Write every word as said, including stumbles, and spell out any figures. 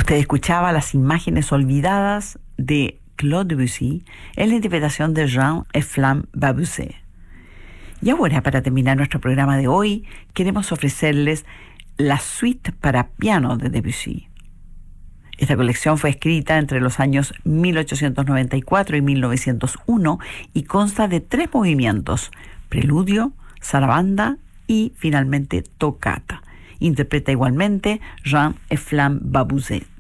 Usted escuchaba Las imágenes olvidadas de Claude Debussy en la interpretación de Jean et Flamme Babusset. Y ahora, para terminar nuestro programa de hoy, queremos ofrecerles la suite para piano de Debussy. Esta colección fue escrita entre los años mil ochocientos noventa y cuatro y mil novecientos uno y consta de tres movimientos: preludio, sarabanda y finalmente toccata. Interpreta igualmente Jean et Flamme Babusset.